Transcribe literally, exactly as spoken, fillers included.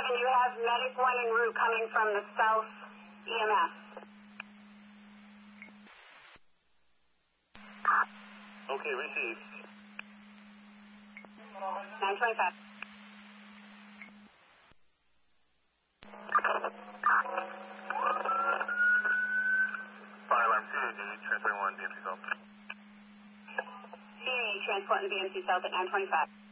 one, you have medic one en route coming from the south E M S. Okay, received. nine twenty-five. Fire alarm C A D, transferring one B M C South. C A A transport in B M C South at nine twenty-five.